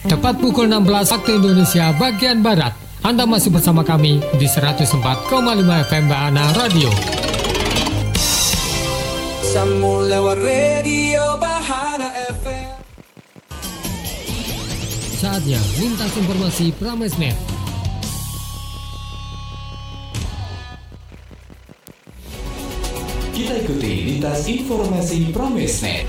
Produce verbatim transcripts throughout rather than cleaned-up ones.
Tepat pukul enam belas waktu Indonesia bagian Barat. Anda masih bersama kami di seratus empat koma lima F M Bahana Radio. Sambung lewat radio Bahana F M. Saatnya lintas informasi Pramesnet. Kita ikuti lintas informasi Pramesnet.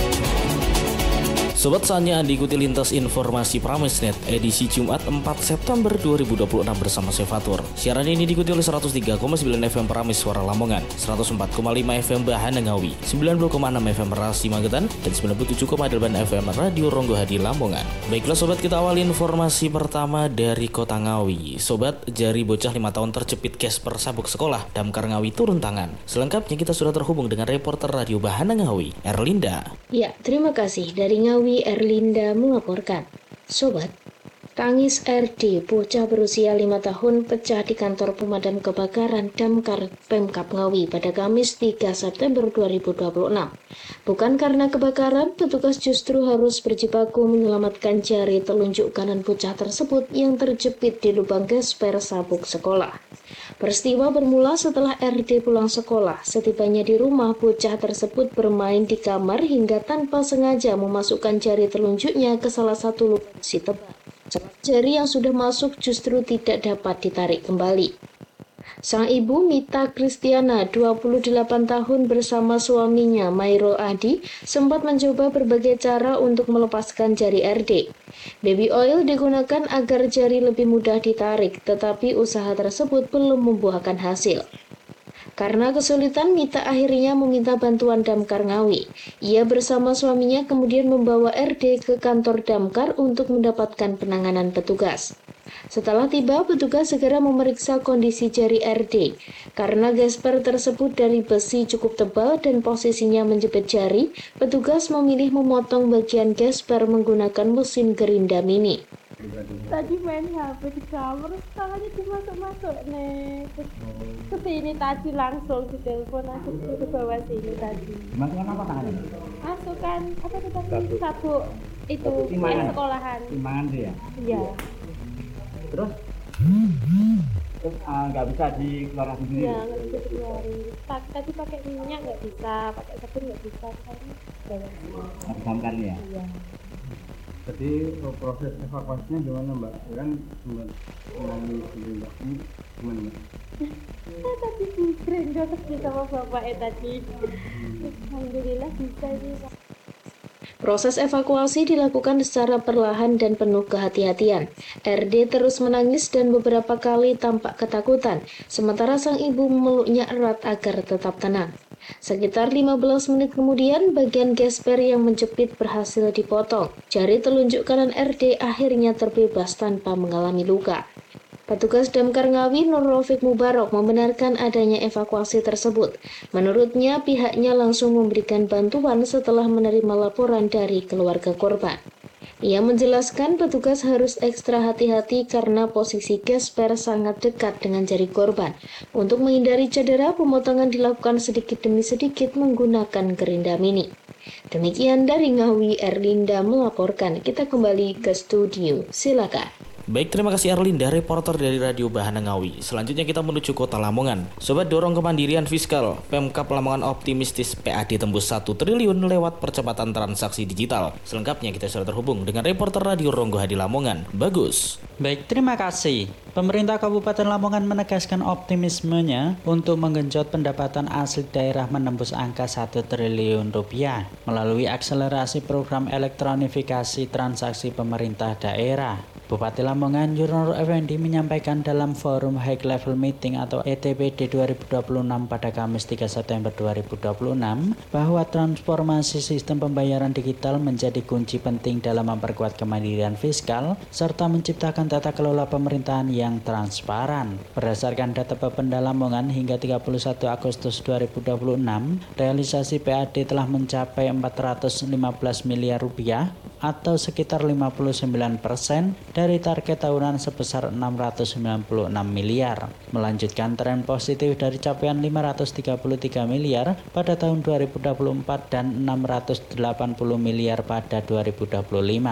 Sobat, saatnya diikuti lintas informasi Pramesnet edisi Jumat empat September dua ribu dua puluh enam bersama saya Fatur. Siaran ini diikuti oleh seratus tiga koma sembilan F M Prames Suara Lamongan, seratus empat koma lima F M Bahana Ngawi, sembilan puluh koma enam F M Rasi Magetan, dan sembilan puluh tujuh koma delapan F M Radio Ronggo Hadi Lamongan. Baiklah sobat, kita awali informasi pertama dari Kota Ngawi. Sobat, jari bocah lima tahun terjepit Casper sabuk sekolah, Damkar Ngawi turun tangan. Selengkapnya kita sudah terhubung dengan reporter Radio Bahana Ngawi, Erlinda. Ya, terima kasih. Dari Ngawi, Erlinda melaporkan. Sobat, tangis R D, bocah berusia lima tahun, pecah di kantor pemadam kebakaran Damkar Pemkab Ngawi pada Kamis tiga September dua ribu dua puluh enam. Bukan karena kebakaran, petugas justru harus berjibaku menyelamatkan jari telunjuk kanan bocah tersebut yang terjepit di lubang gesper sabuk sekolah. Peristiwa bermula setelah R D pulang sekolah. Setibanya di rumah, bocah tersebut bermain di kamar hingga tanpa sengaja memasukkan jari telunjuknya ke salah satu lubang besi tebal. Jari yang sudah masuk justru tidak dapat ditarik kembali. Sang ibu Mita Kristiana, dua puluh delapan tahun, bersama suaminya Mairul Adi sempat mencoba berbagai cara untuk melepaskan jari R D. Baby oil digunakan agar jari lebih mudah ditarik, tetapi usaha tersebut belum membuahkan hasil. Karena kesulitan, Mita akhirnya meminta bantuan Damkar Ngawi. Ia bersama suaminya kemudian membawa R D ke kantor Damkar untuk mendapatkan penanganan petugas. Setelah tiba, petugas segera memeriksa kondisi jari R D. Karena gesper tersebut dari besi cukup tebal dan posisinya menjepit jari, petugas memilih memotong bagian gesper menggunakan mesin gerinda mini. Tadi main H P di kamar, tangannya dimasuk-masuk nih. Kesini tadi langsung di telepon, aku ke bawah sini tadi. Masukkan apa tangannya? Masukkan apa itu tadi? Sabuk itu yang sekolahan. Timbangan dia? Iya. Terus? Terus nggak uh, bisa dikeluarkan sendiri? Iya, nggak bisa dikeluarin. Tadi pakai minyak nggak bisa, pakai sabun nggak bisa. Harus damkan ya? Iya. Jadi proses evakuasinya gimana Mbak? Kan sempat mengalami Mbak ini gimana Mbak? Saya tadi digerendong sama bapaknya tadi. Alhamdulillah bisa sih. Proses evakuasi dilakukan secara perlahan dan penuh kehati-hatian. R D terus menangis dan beberapa kali tampak ketakutan, sementara sang ibu memeluknya erat agar tetap tenang. Sekitar lima belas menit kemudian, bagian gesper yang menjepit berhasil dipotong. Jari telunjuk kanan R D akhirnya terbebas tanpa mengalami luka. Petugas Damkar Ngawi Nur Rafiq Mubarok membenarkan adanya evakuasi tersebut. Menurutnya, pihaknya langsung memberikan bantuan setelah menerima laporan dari keluarga korban. Ia menjelaskan petugas harus ekstra hati-hati karena posisi gesper sangat dekat dengan jari korban. Untuk menghindari cedera, pemotongan dilakukan sedikit demi sedikit menggunakan gerinda mini. Demikian dari Ngawi, Erlinda melaporkan. Kita kembali ke studio. Silakan. Baik, terima kasih Erlinda, reporter dari Radio Bahana Ngawi. Selanjutnya kita menuju Kota Lamongan. Sobat, dorong kemandirian fiskal. Pemkab Lamongan optimistis P A D tembus satu triliun lewat percepatan transaksi digital. Selengkapnya kita sudah terhubung dengan reporter Radio Ronggo Hadi Lamongan, Bagus. Baik, terima kasih. Pemerintah Kabupaten Lamongan menegaskan optimismenya untuk menggenjot pendapatan asli daerah menembus angka satu triliun rupiah melalui akselerasi program elektronifikasi transaksi pemerintah daerah. Bupati Lamongan Yurnur Effendi menyampaikan dalam forum High Level Meeting atau E T P D dua ribu dua puluh enam pada Kamis tiga September dua ribu dua puluh enam bahwa transformasi sistem pembayaran digital menjadi kunci penting dalam memperkuat kemandirian fiskal serta menciptakan tata kelola pemerintahan yang transparan. Berdasarkan data Bapenda Lamongan hingga tiga puluh satu Agustus dua ribu dua puluh enam, realisasi P A D telah mencapai empat ratus lima belas miliar rupiah atau sekitar lima puluh sembilan persen dari target tahunan sebesar enam ratus sembilan puluh enam miliar, melanjutkan tren positif dari capaian lima ratus tiga puluh tiga miliar pada tahun dua ribu dua puluh empat dan enam ratus delapan puluh miliar pada dua ribu dua puluh lima.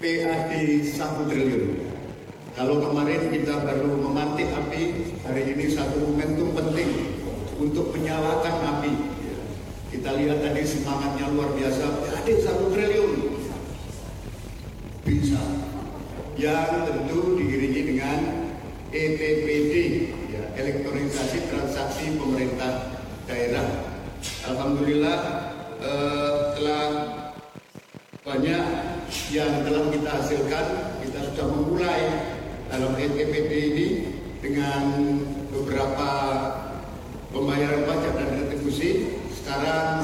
P A D satu triliun. Kalau kemarin kita baru memantik api, hari ini satu momentum penting untuk menyalakan api. Kita lihat tadi semangatnya luar biasa, P A D satu triliun. Bisa. Yang tentu diiringi dengan E T P D, ya, elektronisasi transaksi pemerintah daerah. Alhamdulillah eh, telah banyak yang telah kita hasilkan. Kita sudah memulai dalam E T P D ini dengan beberapa pembayaran pajak dan retribusi. Sekarang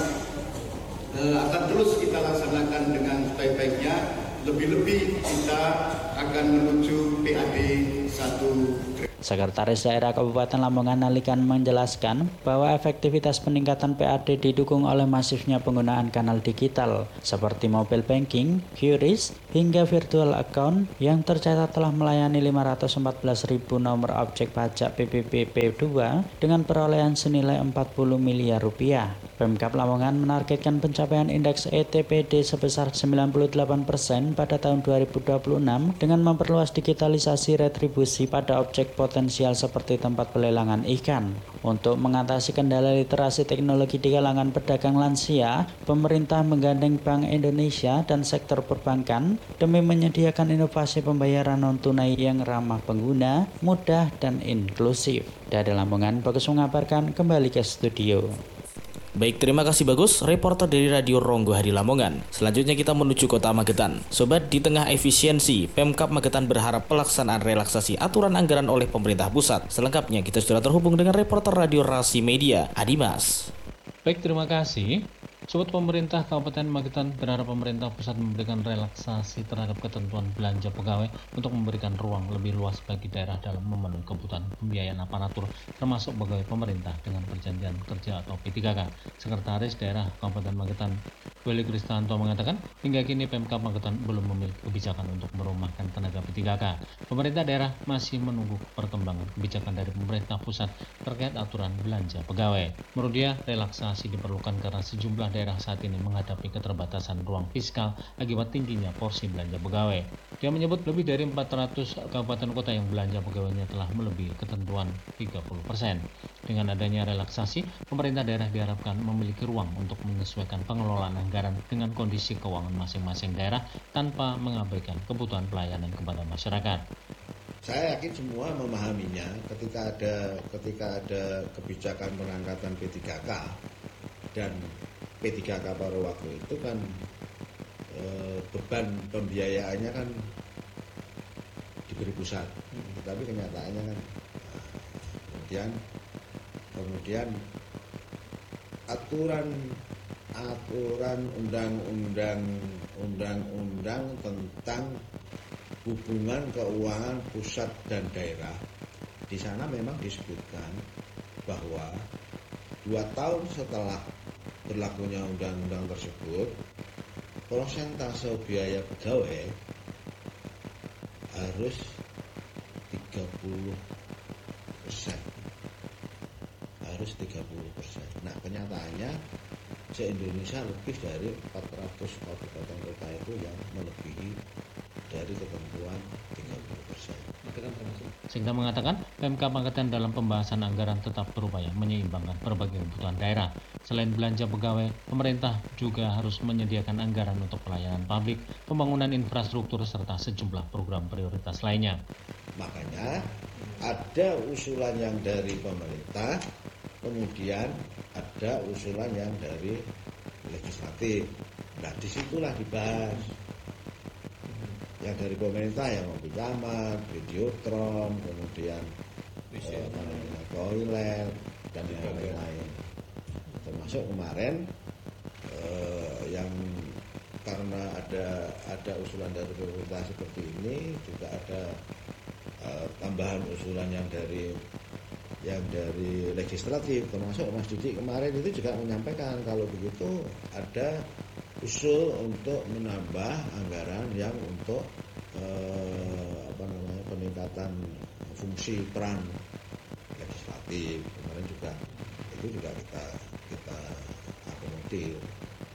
eh, akan terus kita laksanakan dengan sebaik-baiknya. Lebih-lebih kita akan menuju P A D satu. Sekretaris Daerah Kabupaten Lamongan Nalikan menjelaskan bahwa efektivitas peningkatan P A D didukung oleh masifnya penggunaan kanal digital seperti mobile banking, Q R I S, hingga virtual account yang tercatat telah melayani lima ratus empat belas ribu nomor objek pajak P P P P dua dengan perolehan senilai empat puluh miliar rupiah. Pemkab Lamongan menargetkan pencapaian indeks E T P D sebesar sembilan puluh delapan persen pada tahun dua ribu dua puluh enam dengan memperluas digitalisasi retribusi pada objek potensial seperti tempat pelelangan ikan. Untuk mengatasi kendala literasi teknologi di kalangan pedagang lansia, pemerintah menggandeng Bank Indonesia dan sektor perbankan demi menyediakan inovasi pembayaran non-tunai yang ramah pengguna, mudah, dan inklusif. Dari Lamongan, Bagus mengabarkan, kembali ke studio. Baik, terima kasih Bagus, reporter dari Radio Ronggo Hari Lamongan. Selanjutnya kita menuju Kota Magetan. Sobat, di tengah efisiensi, Pemkab Magetan berharap pelaksanaan relaksasi aturan anggaran oleh pemerintah pusat. Selengkapnya kita sudah terhubung dengan reporter Radio Rasi Media, Adimas. Baik, terima kasih. Sobat, pemerintah Kabupaten Magetan berharap pemerintah pusat memberikan relaksasi terhadap ketentuan belanja pegawai untuk memberikan ruang lebih luas bagi daerah dalam memenuhi kebutuhan pembiayaan aparatur termasuk pegawai pemerintah dengan perjanjian kerja atau P tiga K. Sekretaris Daerah Kabupaten Magetan, Willy Kristanto mengatakan hingga kini Pemkab Magetan belum memiliki kebijakan untuk merumahkan tenaga P tiga K. Pemerintah daerah masih menunggu perkembangan kebijakan dari pemerintah pusat terkait aturan belanja pegawai. Menurut dia, relaksasi diperlukan karena sejumlah daerah saat ini menghadapi keterbatasan ruang fiskal akibat tingginya porsi belanja pegawai. Dia menyebut lebih dari empat ratus kabupaten kota yang belanja pegawainya telah melebihi ketentuan tiga puluh persen. Dengan adanya relaksasi, pemerintah daerah diharapkan memiliki ruang untuk menyesuaikan pengelolaan anggaran dengan kondisi keuangan masing-masing daerah tanpa mengabaikan kebutuhan pelayanan kepada masyarakat. Saya yakin semua memahaminya ketika ada ketika ada kebijakan pengangkatan P tiga K dan P tiga K pada waktu itu kan e, beban pembiayaannya kan diberi pusat, tetapi kenyataannya kan kemudian kemudian aturan aturan undang-undang undang-undang tentang hubungan keuangan pusat dan daerah di sana memang disebutkan bahwa dua tahun setelah berlakunya undang-undang tersebut, persentase biaya pegawai harus tiga puluh persen. Harus tiga puluh persen. Nah, kenyataannya se-Indonesia lebih dari empat ratus kabupaten kota itu yang melebihi dari ketentuan tiga puluh persen. Sehingga mengatakan Pemkab Magetan dalam pembahasan anggaran tetap berupaya menyeimbangkan berbagai kebutuhan daerah. Selain belanja pegawai, pemerintah juga harus menyediakan anggaran untuk pelayanan publik, pembangunan infrastruktur serta sejumlah program prioritas lainnya. Makanya ada usulan yang dari pemerintah, kemudian ada usulan yang dari legislatif. Nah, disitulah dibahas. Yang dari pemerintah yang mobil camat, Videotron, kemudian eh, toilet dan yang lain-lain. Termasuk kemarin eh, yang karena ada ada usulan dari pemerintah seperti ini, juga ada eh, tambahan usulan yang dari yang dari legislatif, termasuk Mas Didi kemarin itu juga menyampaikan kalau begitu ada usul untuk menambah anggaran yang untuk eh, apa namanya peningkatan fungsi peran legislatif. Kemarin juga itu juga kita kita akomodir.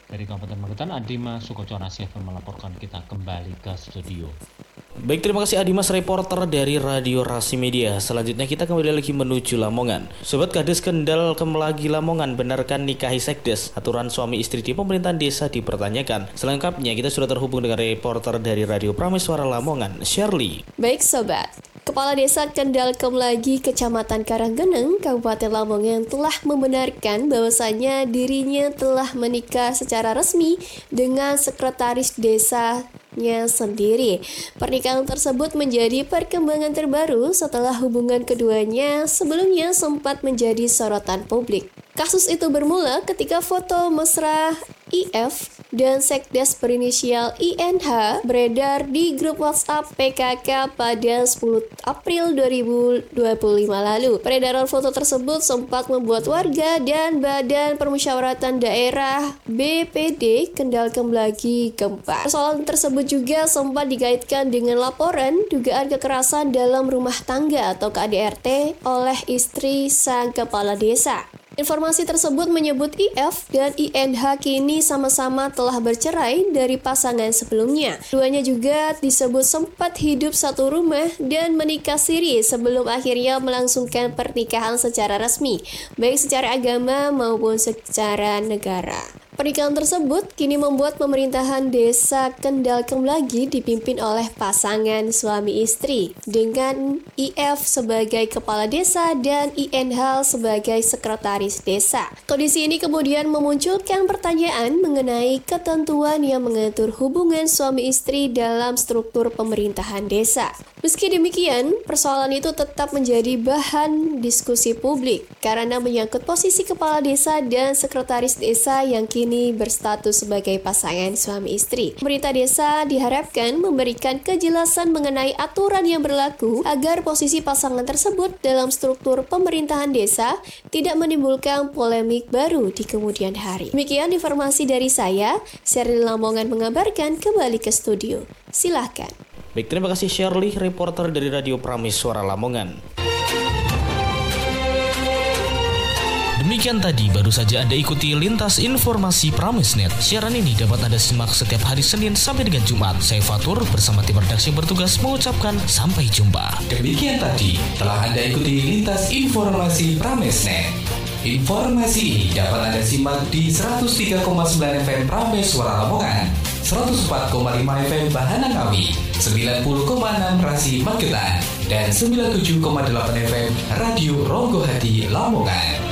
Dari Kabupaten Magetan, Adima Sukoco-Rasi akan melaporkan kita kembali ke studio. Baik, terima kasih Adimas, reporter dari Radio Rasi Media. Selanjutnya kita kembali lagi menuju Lamongan. Sobat Kades Kendal Kemlagi Lamongan, benarkan nikahi sekdes? Aturan suami istri di pemerintahan desa dipertanyakan. Selengkapnya kita sudah terhubung dengan reporter dari Radio Prameswara Lamongan, Shirley. Baik Sobat, Kepala Desa Kendal Kemlagi, Kecamatan Karanggeneng, Kabupaten Lamongan telah membenarkan bahwasannya dirinya telah menikah secara resmi dengan sekretaris desanya sendiri. Pernikahan tersebut menjadi perkembangan terbaru setelah hubungan keduanya sebelumnya sempat menjadi sorotan publik. Kasus itu bermula ketika foto mesra I F dan sekdes berinisial I N H beredar di grup WhatsApp P K K pada sepuluh April dua ribu dua puluh lima lalu. Peredaran foto tersebut sempat membuat warga dan Badan Permusyawaratan Daerah B P D Kendal Kemlagi gempar. Persoalan tersebut juga sempat dikaitkan dengan laporan dugaan kekerasan dalam rumah tangga atau K D R T oleh istri sang kepala desa. Informasi tersebut menyebut I F dan I N H kini sama-sama telah bercerai dari pasangan sebelumnya. Keduanya juga disebut sempat hidup satu rumah dan menikah siri sebelum akhirnya melangsungkan pernikahan secara resmi, baik secara agama maupun secara negara. Pernikahan tersebut kini membuat pemerintahan desa Kendal Kemlagi dipimpin oleh pasangan suami istri dengan I F sebagai kepala desa dan I N H sebagai sekretaris desa. Kondisi ini kemudian memunculkan pertanyaan mengenai ketentuan yang mengatur hubungan suami istri dalam struktur pemerintahan desa. Meski demikian, persoalan itu tetap menjadi bahan diskusi publik karena menyangkut posisi kepala desa dan sekretaris desa yang kini ini berstatus sebagai pasangan suami istri. Pemerintah desa diharapkan memberikan kejelasan mengenai aturan yang berlaku agar posisi pasangan tersebut dalam struktur pemerintahan desa tidak menimbulkan polemik baru di kemudian hari. Demikian informasi dari saya, Shirley Lamongan mengabarkan, kembali ke studio. Silahkan. Baik, terima kasih Shirley, reporter dari Radio Prameswara Lamongan. Demikian tadi baru saja Anda ikuti Lintas Informasi Pramesnet. Siaran ini dapat Anda simak setiap hari Senin sampai dengan Jumat. Saya Fatur bersama tim redaksi yang bertugas mengucapkan sampai jumpa. Demikian tadi telah Anda ikuti Lintas Informasi Pramesnet. Informasi ini dapat Anda simak di seratus tiga koma sembilan F M Prameswara Lamongan, seratus empat koma lima F M Bahana Ngawi, sembilan puluh koma enam Rasi Magetan, dan sembilan puluh tujuh koma delapan F M Radio Ronggo Hati Lamongan.